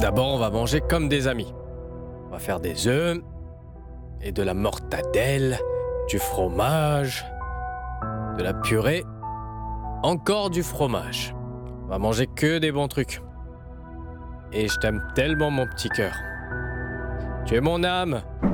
D'abord, on va manger comme des amis. On va faire des œufs et de la mortadelle, du fromage, de la purée, encore du fromage. On va manger que des bons trucs. Et je t'aime tellement, mon petit cœur. Tu es mon âme.